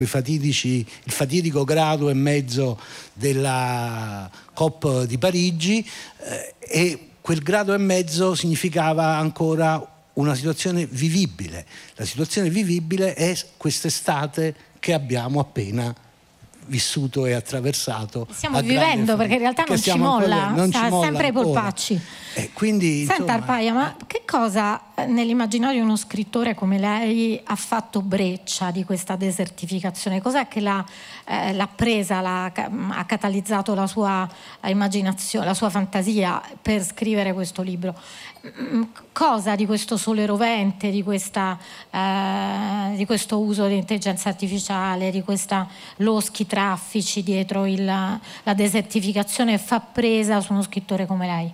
il fatidico grado e mezzo della COP di Parigi, e quel grado e mezzo significava ancora una situazione vivibile. La situazione vivibile è quest'estate che abbiamo appena vissuto e attraversato. Stiamo vivendo, perché in realtà non ci molla, sta sempre ai polpacci. Quindi, senta, Arpaia, ma che cosa nell'immaginario di uno scrittore come lei ha fatto breccia di questa desertificazione? Cos'è che l'ha presa, ha catalizzato la sua immaginazione, la sua fantasia per scrivere questo libro? Cosa di questo sole rovente, di questo uso di intelligenza artificiale, di questa loschi traffici dietro la desertificazione fa presa su uno scrittore come lei?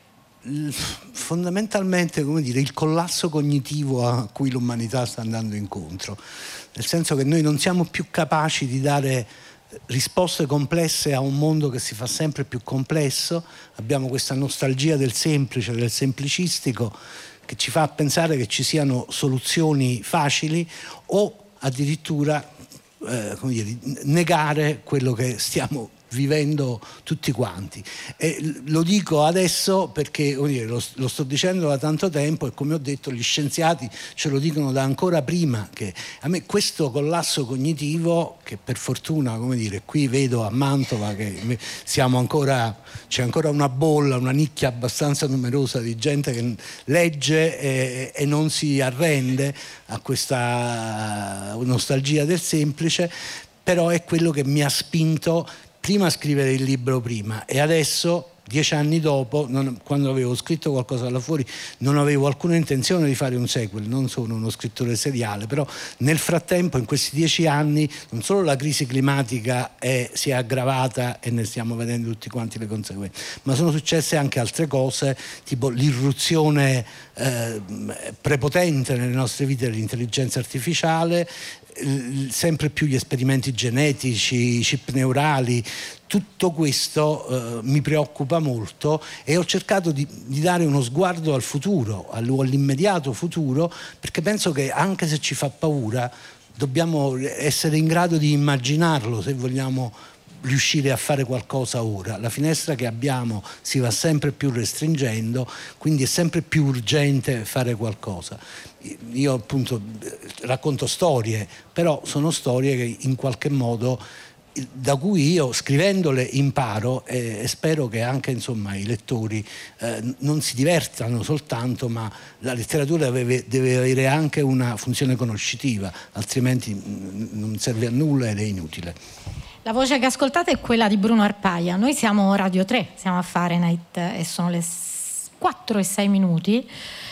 Fondamentalmente, come dire, il collasso cognitivo a cui l'umanità sta andando incontro, nel senso che noi non siamo più capaci di dare risposte complesse a un mondo che si fa sempre più complesso. Abbiamo questa nostalgia del semplice, del semplicistico, che ci fa pensare che ci siano soluzioni facili o addirittura come dire, negare quello che stiamo vivendo tutti quanti. E lo dico adesso perché lo sto dicendo da tanto tempo, e come ho detto gli scienziati ce lo dicono da ancora prima, che a me questo collasso cognitivo, che per fortuna, come dire, qui vedo a Mantova che c'è ancora una bolla, una nicchia abbastanza numerosa di gente che legge e non si arrende a questa nostalgia del semplice, però è quello che mi ha spinto prima a scrivere il libro prima, e adesso 10 anni dopo, quando avevo scritto qualcosa là fuori, non avevo alcuna intenzione di fare un sequel, non sono uno scrittore seriale, però nel frattempo, in questi 10 anni, non solo la crisi climatica si è aggravata e ne stiamo vedendo tutti quanti le conseguenze, ma sono successe anche altre cose, tipo l'irruzione prepotente nelle nostre vite dell'intelligenza artificiale, sempre più gli esperimenti genetici, i chip neurali. Tutto questo mi preoccupa molto, e ho cercato di dare uno sguardo al futuro, all'immediato futuro, perché penso che anche se ci fa paura dobbiamo essere in grado di immaginarlo se vogliamo riuscire a fare qualcosa ora. La finestra che abbiamo si va sempre più restringendo, quindi è sempre più urgente fare qualcosa. Io appunto racconto storie, però sono storie che in qualche modo, da cui io scrivendole imparo, e spero che anche insomma i lettori non si divertano soltanto, ma la letteratura deve avere anche una funzione conoscitiva, altrimenti non serve a nulla ed è inutile. La voce che ascoltate è quella di Bruno Arpaia. Noi siamo Radio 3, siamo a Fahrenheit e sono le 4:06.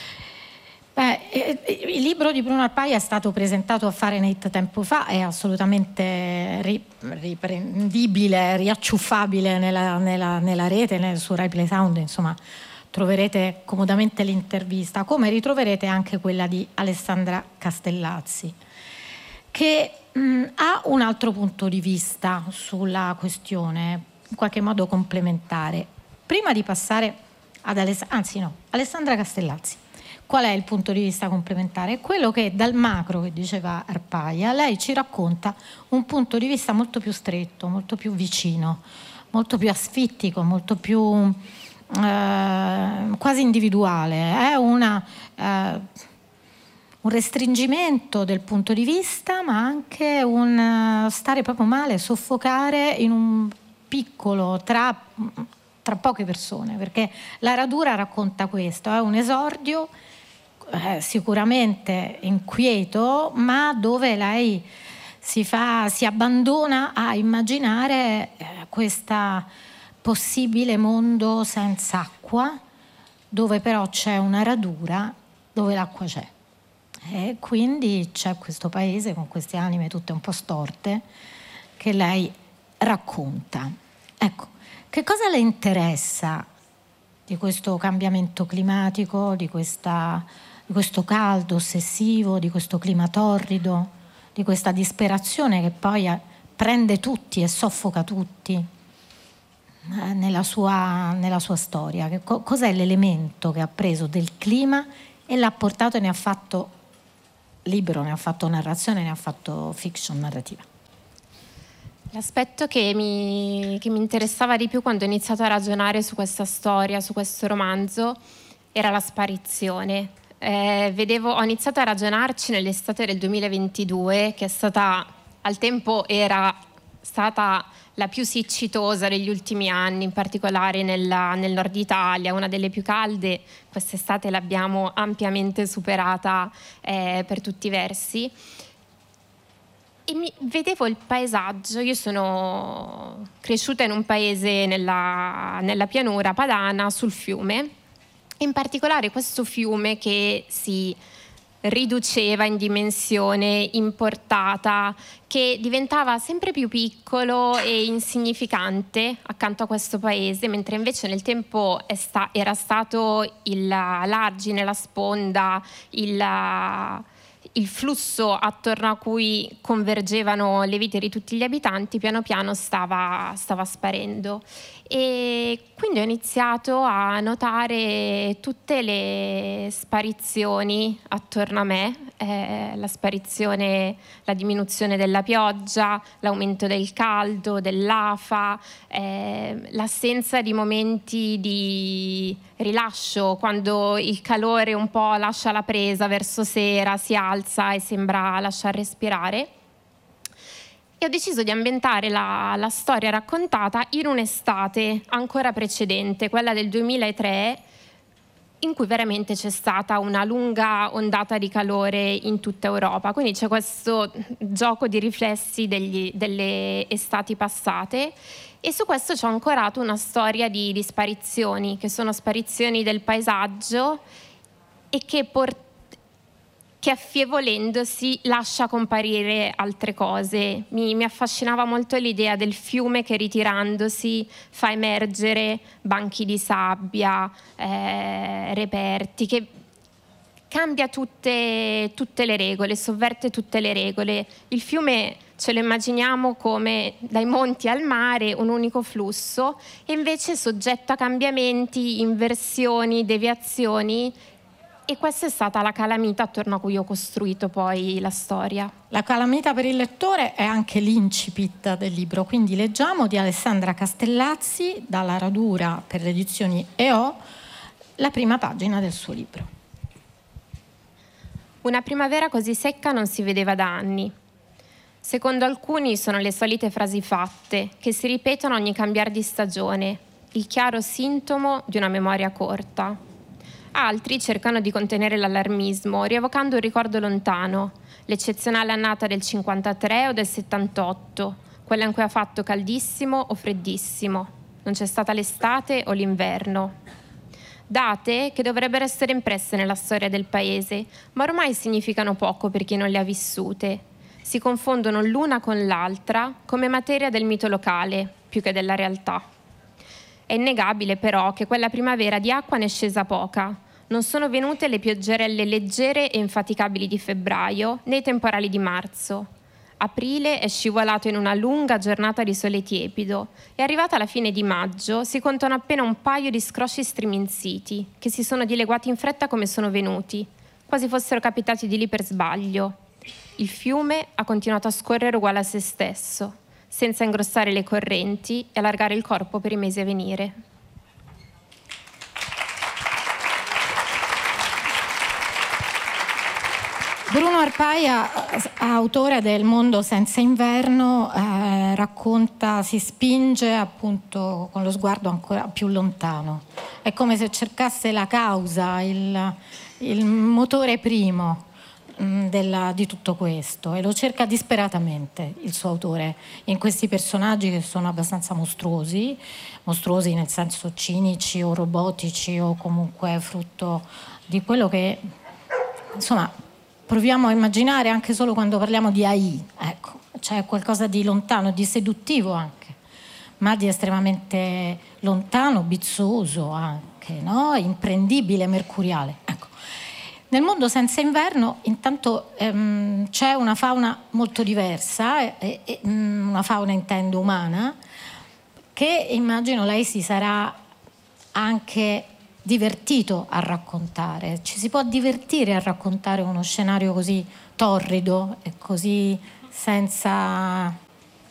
Il libro di Bruno Arpaia è stato presentato a Fahrenheit tempo fa, è assolutamente riprendibile, riacciuffabile nella rete, su Rai Play Sound, insomma troverete comodamente l'intervista, come ritroverete anche quella di Alessandra Castellazzi, che ha un altro punto di vista sulla questione, in qualche modo complementare. Prima di passare ad Alessandra Castellazzi, qual è il punto di vista complementare? È quello che dal macro, che diceva Arpaia, lei ci racconta un punto di vista molto più stretto, molto più vicino, molto più asfittico, molto più quasi individuale. È un restringimento del punto di vista, ma anche un stare proprio male, soffocare in un piccolo tra poche persone, perché la radura racconta questo, è un esordio sicuramente inquieto, ma dove lei si abbandona a immaginare questo possibile mondo senza acqua, dove però c'è una radura dove l'acqua c'è. E quindi c'è questo paese con queste anime tutte un po' storte che lei racconta. Ecco, che cosa le interessa di questo cambiamento climatico, di questo caldo ossessivo, di questo clima torrido, di questa disperazione che poi prende tutti e soffoca tutti nella sua storia? Cos'è l'elemento che ha preso del clima e l'ha portato e ne ha fatto libro, ne ha fatto narrazione, ne ha fatto fiction narrativa? L'aspetto che mi interessava di più quando ho iniziato a ragionare su questa storia, su questo romanzo, era la sparizione. Ho iniziato a ragionarci nell'estate del 2022, che è stata, al tempo era stata la più siccitosa degli ultimi anni, in particolare nel nord Italia, una delle più calde. Quest'estate l'abbiamo ampiamente superata per tutti i versi. E vedevo il paesaggio. Io sono cresciuta in un paese nella pianura padana, sul fiume, in particolare questo fiume che si riduceva in dimensione, in portata, che diventava sempre più piccolo e insignificante accanto a questo paese, mentre invece nel tempo era stato l'argine, la sponda, il flusso attorno a cui convergevano le vite di tutti gli abitanti, piano piano stava sparendo. E quindi ho iniziato a notare tutte le sparizioni attorno a me, la diminuzione della pioggia, l'aumento del caldo, dell'afa, l'assenza di momenti di rilascio, quando il calore un po' lascia la presa verso sera, si alza e sembra lasciar respirare. E ho deciso di ambientare la storia raccontata in un'estate ancora precedente, quella del 2003, in cui veramente c'è stata una lunga ondata di calore in tutta Europa. Quindi c'è questo gioco di riflessi delle estati passate, e su questo ci ho ancorato una storia di sparizioni, che sono sparizioni del paesaggio e che affievolendosi lascia comparire altre cose. Mi affascinava molto l'idea del fiume che ritirandosi fa emergere banchi di sabbia, reperti, che cambia tutte le regole, sovverte tutte le regole. Il fiume ce lo immaginiamo come dai monti al mare, un unico flusso, e invece soggetto a cambiamenti, inversioni, deviazioni. E questa è stata la calamita attorno a cui ho costruito poi la storia. La calamita per il lettore è anche l'incipit del libro, quindi leggiamo di Alessandra Castellazzi, dalla Radura per le edizioni EO, la prima pagina del suo libro. Una primavera così secca non si vedeva da anni. Secondo alcuni sono le solite frasi fatte, che si ripetono ogni cambiar di stagione, il chiaro sintomo di una memoria corta. Altri cercano di contenere l'allarmismo, rievocando un ricordo lontano, l'eccezionale annata del 53 o del 78, quella in cui ha fatto caldissimo o freddissimo, non c'è stata l'estate o l'inverno. Date che dovrebbero essere impresse nella storia del paese, ma ormai significano poco per chi non le ha vissute. Si confondono l'una con l'altra come materia del mito locale, più che della realtà. È innegabile però che quella primavera di acqua ne è scesa poca. Non sono venute le pioggerelle leggere e infaticabili di febbraio, né i temporali di marzo. Aprile è scivolato in una lunga giornata di sole tiepido e arrivata la fine di maggio si contano appena un paio di scrosci striminziti che si sono dileguati in fretta come sono venuti, quasi fossero capitati di lì per sbaglio. Il fiume ha continuato a scorrere uguale a se stesso, senza ingrossare le correnti e allargare il corpo per i mesi a venire. Bruno Arpaia, autore del Mondo senza inverno, racconta, si spinge appunto con lo sguardo ancora più lontano. È come se cercasse la causa, il motore primo di tutto questo, e lo cerca disperatamente il suo autore in questi personaggi che sono abbastanza mostruosi nel senso cinici o robotici, o comunque frutto di quello che insomma proviamo a immaginare anche solo quando parliamo di AI. Ecco, c'è qualcosa di lontano, di seduttivo anche, ma di estremamente lontano, bizzoso anche, no? Imprendibile, mercuriale. Ecco. Nel Mondo senza inverno intanto c'è una fauna molto diversa, una fauna intendo umana, che immagino lei si sarà anche divertito a raccontare. Ci si può divertire a raccontare uno scenario così torrido e così senza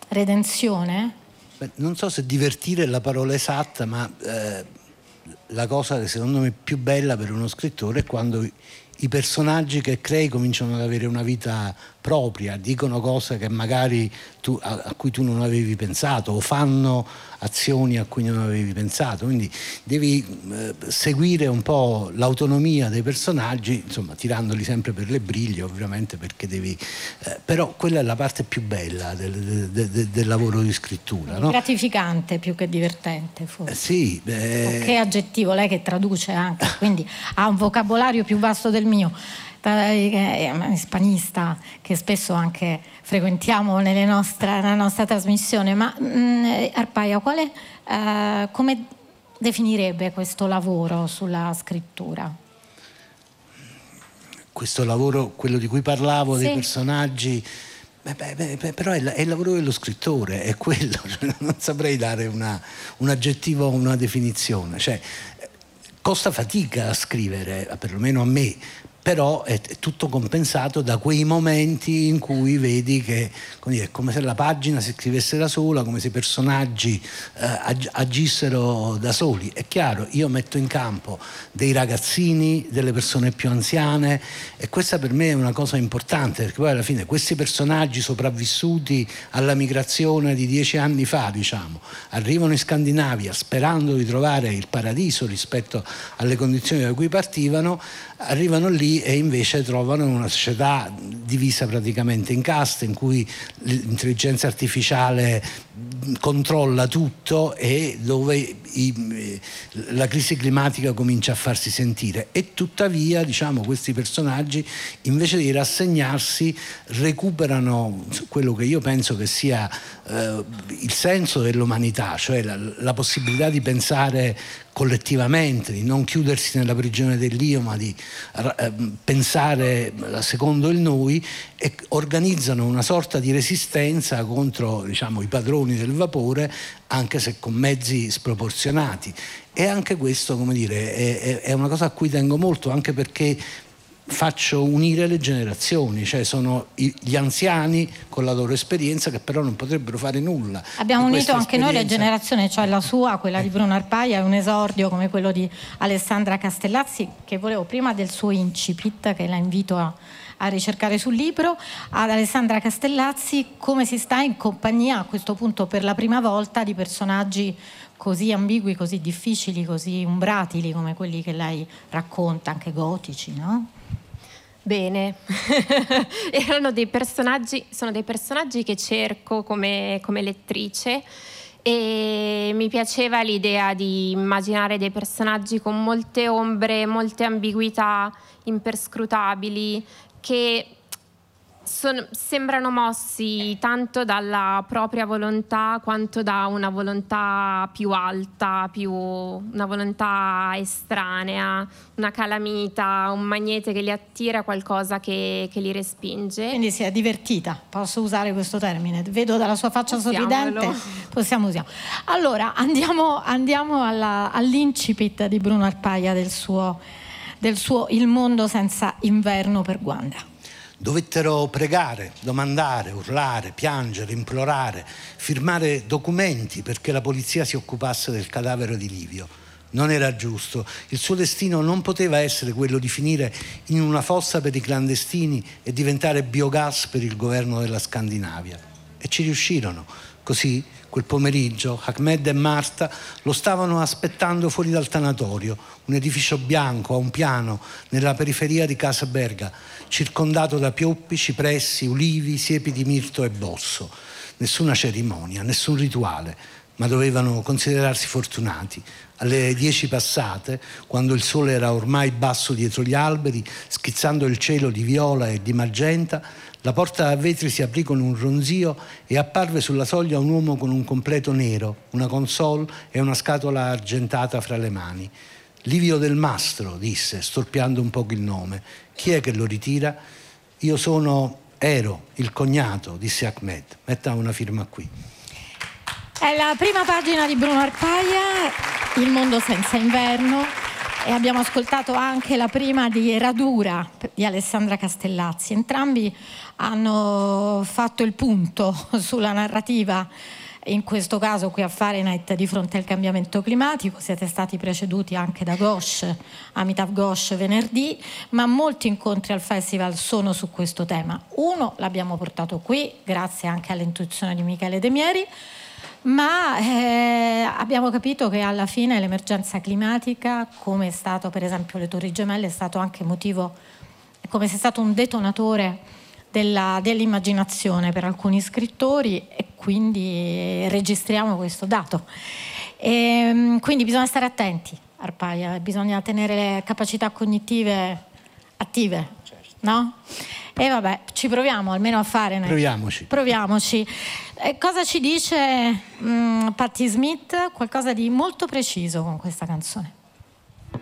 redenzione? Beh, non so se divertire è la parola esatta, ma la cosa che secondo me è più bella per uno scrittore è quando i personaggi che crei cominciano ad avere una vita propria, dicono cose che magari a cui tu non avevi pensato, o fanno azioni a cui non avevi pensato, quindi devi seguire un po' l'autonomia dei personaggi, insomma tirandoli sempre per le briglie ovviamente, perché devi però quella è la parte più bella del lavoro di scrittura, no? Gratificante più che divertente, forse. Sì, che aggettivo, lei che traduce anche, quindi ha un vocabolario più vasto del mio, è un ispanista che spesso anche frequentiamo nella nostra trasmissione. Ma Arpaia, come definirebbe questo lavoro sulla scrittura? Questo lavoro, quello di cui parlavo, sì, dei personaggi, però è il lavoro dello scrittore, è quello, non saprei dare un aggettivo o una definizione, cioè costa fatica a scrivere, perlomeno a me, però è tutto compensato da quei momenti in cui vedi che è come se la pagina si scrivesse da sola, come se i personaggi agissero da soli. È chiaro, io metto in campo dei ragazzini, delle persone più anziane, e questa per me è una cosa importante, perché poi alla fine questi personaggi sopravvissuti alla migrazione di 10 anni fa, diciamo, arrivano in Scandinavia sperando di trovare il paradiso rispetto alle condizioni da cui partivano, arrivano lì e invece trovano una società divisa praticamente in caste, in cui l'intelligenza artificiale controlla tutto e dove la crisi climatica comincia a farsi sentire. E tuttavia, diciamo, questi personaggi, invece di rassegnarsi, recuperano quello che io penso che sia il senso dell'umanità, cioè la possibilità di pensare collettivamente, di non chiudersi nella prigione dell'io, ma di pensare secondo il noi, e organizzano una sorta di resistenza contro, diciamo, i padroni del vapore, anche se con mezzi sproporzionati. E anche questo, come dire, è una cosa a cui tengo molto, anche perché faccio unire le generazioni, cioè sono gli anziani con la loro esperienza che però non potrebbero fare nulla. Abbiamo unito anche noi le generazioni, cioè la sua, quella di Bruno Arpaia, è un esordio come quello di Alessandra Castellazzi, che volevo prima del suo incipit, che la invito a ricercare sul libro. Ad Alessandra Castellazzi, come si sta in compagnia a questo punto per la prima volta di personaggi così ambigui, così difficili, così umbratili come quelli che lei racconta, anche gotici, no? Bene, sono dei personaggi che cerco come lettrice, e mi piaceva l'idea di immaginare dei personaggi con molte ombre, molte ambiguità, imperscrutabili, che sembrano mossi tanto dalla propria volontà quanto da una volontà più alta, una volontà estranea, una calamita, un magnete che li attira, qualcosa che li respinge. Quindi si è divertita, posso usare questo termine? Vedo dalla sua faccia sorridente, possiamo usare. Allora andiamo all'incipit di Bruno Arpaia del suo Il mondo senza inverno per Wanda. Dovettero pregare, domandare, urlare, piangere, implorare, firmare documenti perché la polizia si occupasse del cadavere di Livio. Non era giusto. Il suo destino non poteva essere quello di finire in una fossa per i clandestini e diventare biogas per il governo della Scandinavia. E ci riuscirono. Così, quel pomeriggio, Ahmed e Marta lo stavano aspettando fuori dal tanatorio, un edificio bianco a un piano nella periferia di Casa Berga, circondato da pioppi, cipressi, ulivi, siepi di mirto e bosso. Nessuna cerimonia, nessun rituale, ma dovevano considerarsi fortunati. Alle 10 passate, quando il sole era ormai basso dietro gli alberi, schizzando il cielo di viola e di magenta, la porta a vetri si aprì con un ronzio e apparve sulla soglia un uomo con un completo nero, una console e una scatola argentata fra le mani. Livio Del Mastro, disse, storpiando un poco il nome. Chi è che lo ritira? Ero il cognato, disse Ahmed. Metta una firma qui. È la prima pagina di Bruno Arpaia, Il mondo senza inverno. e abbiamo ascoltato anche la prima di Radura di Alessandra Castellazzi. Entrambi hanno fatto il punto sulla narrativa, in questo caso qui a Fahrenheit, di fronte al cambiamento climatico. Siete stati preceduti anche da Ghosh, Amitav Ghosh venerdì, ma molti incontri al festival sono su questo tema. Uno l'abbiamo portato qui grazie anche all'intuizione di Michele De Mieri, ma abbiamo capito che alla fine l'emergenza climatica, come è stato per esempio le Torri Gemelle, è stato anche motivo, come se è stato un detonatore dell'immaginazione per alcuni scrittori, e quindi registriamo questo dato. Quindi bisogna stare attenti, Arpaia, bisogna tenere le capacità cognitive attive, no? E vabbè, ci proviamo almeno a fare. Proviamoci. Cosa ci dice Patti Smith? Qualcosa di molto preciso con questa canzone.